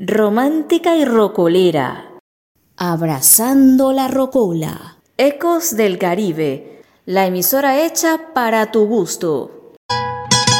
romántica y rocolera. Abrazando la rocola. Ecos del Caribe, la emisora hecha para tu gusto.